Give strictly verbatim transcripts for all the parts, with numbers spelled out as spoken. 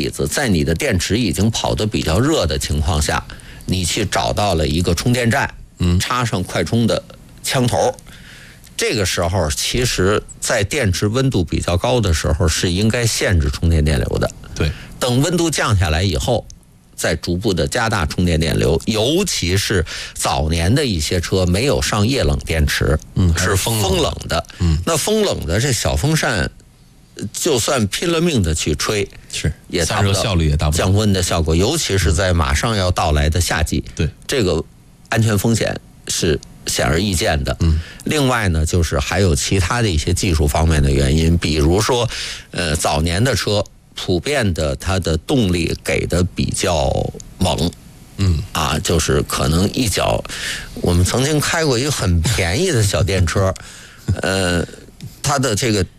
例子，在你的电池已经跑得比较热的情况下，你去找到了一个充电站，嗯，插上快充的枪头，这个时候其实在电池温度比较高的时候是应该限制充电电流的。 对， 等温度降下来以后，再逐步的加大充电电流，尤其是早年的一些车没有上液冷电池， 嗯， 是风冷的，嗯，那风冷的这小风扇，就算拼了命的去吹， 是也达不到效率也达不到降温的效果，尤其是在马上要到来的夏季， 对， 这个安全风险是显而易见的。 嗯， 另外呢，就是还有其他的一些技术方面的原因，比如说，呃，早年的车普遍的它的动力给的比较猛， 嗯啊，就是可能一脚，我们曾经开过一个很便宜的小电车，呃，它的这个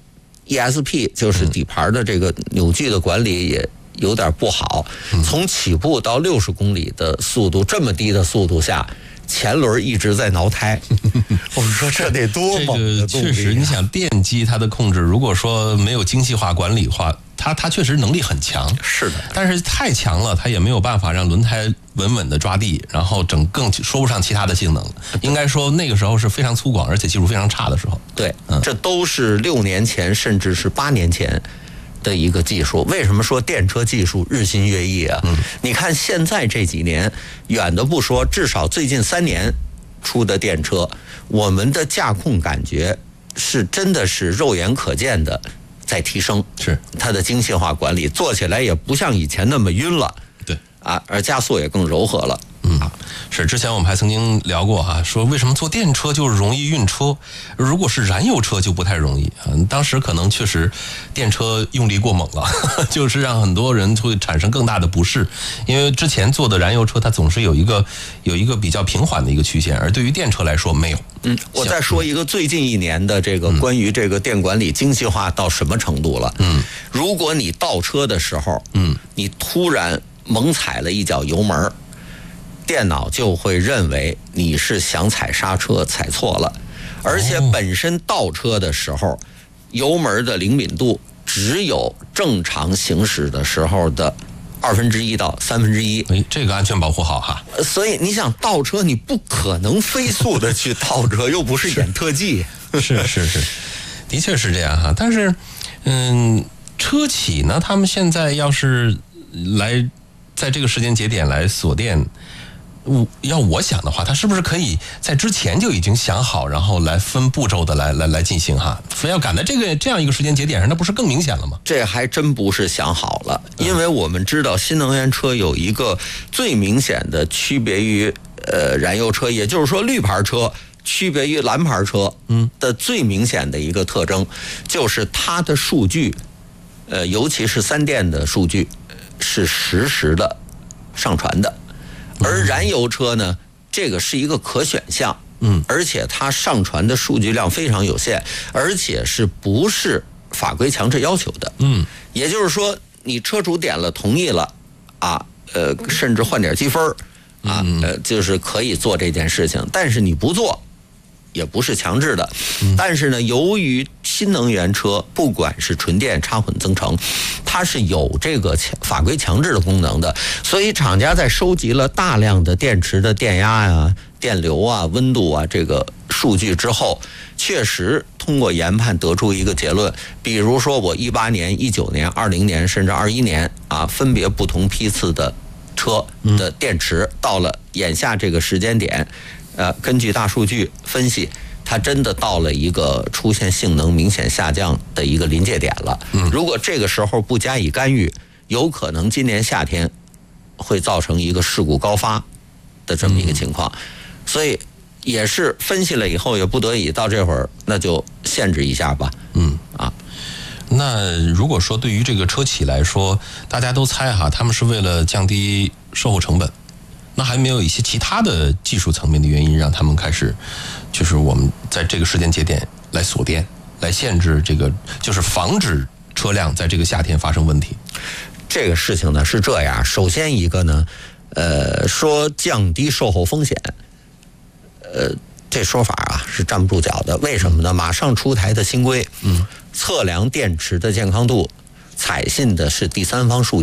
E S P 就是底盘的这个扭矩的管理也有点不好，从起步到六十公里的速度，这么低的速度下，前轮一直在挠胎。我们说这得多猛的动力啊！ 这个确实，你想电机它的控制，如果说没有精细化管理的话，它它确实能力很强。 是的， 但是太强了，它也没有办法让轮胎稳稳的抓地，然后整更说不上其他的性能。应该说那个时候是非常粗犷，而且技术非常差的时候。 对，这都是六年前甚至是八年前的一个技术。为什么说电车技术日新月异啊？嗯，你看现在这几年，远的不说，至少最近三年出的电车，我们的驾控感觉是真的是肉眼可见的在提升， 是它的精细化管理，做起来也不像以前那么晕了。 对啊，而加速也更柔和了。 嗯，是之前我们还曾经聊过哈、啊，说为什么做电车就是容易晕车，如果是燃油车就不太容易啊。当时可能确实电车用力过猛了，呵呵就是让很多人会产生更大的不适。因为之前做的燃油车它总是有一个有一个比较平缓的一个曲线，而对于电车来说没有。 嗯，我再说一个最近一年的这个关于这个电管理精细化到什么程度了？嗯，如果你倒车的时候，嗯，你突然猛踩了一脚油门，电脑就会认为你是想踩刹车踩错了，而且本身倒车的时候，油门的灵敏度只有正常行驶的时候的二分之一到三分之一。 哎，这个安全保护好哈。 所以你想倒车，你不可能飞速的去倒车，又不是演特技。 是是是，的确是这样哈。但是，嗯，车企呢，他们现在要是来在这个时间节点来锁电。我要我想的话，他是不是可以在之前就已经想好，然后来分步骤的来来来进行哈？非要赶在这个这样一个时间节点上，那不是更明显了吗？ 这还真不是想好了，因为我们知道新能源车有一个最明显的区别于呃燃油车，也就是说绿牌车区别于蓝牌车嗯的最明显的一个特征，就是它的数据，呃，尤其是三电的数据是实时的上传的。而燃油车呢，这个是一个可选项，嗯，而且它上传的数据量非常有限，而且是不是法规强制要求的，嗯，也就是说，你车主点了同意了，啊，呃，甚至换点积分啊，呃，就是可以做这件事情，但是你不做，也不是强制的。但是呢，由于新能源车不管是纯电、插混、增程，它是有这个法规强制的功能的，所以厂家在收集了大量的电池的电压呀、电流啊、温度啊这个数据之后，确实通过研判得出一个结论，比如说我一八年、一九年、二零年甚至二一年啊，分别不同批次的车的电池到了眼下这个时间点，呃，根据大数据分析，它真的到了一个出现性能明显下降的一个临界点了。如果这个时候不加以干预，有可能今年夏天会造成一个事故高发的这么一个情况。所以也是分析了以后，也不得已到这会儿，那就限制一下吧。嗯啊。 那如果说对于这个车企来说，大家都猜哈，他们是为了降低售后成本。那还没有一些其他的技术层面的原因让他们开始，就是我们在这个时间节点来锁电，来限制这个，就是防止车辆在这个夏天发生问题。 这个事情呢是这样，首先一个呢，呃，说降低售后风险，呃，这说法啊是站不住脚的。为什么呢？马上出台的新规，嗯，测量电池的健康度，采信的是第三方数据。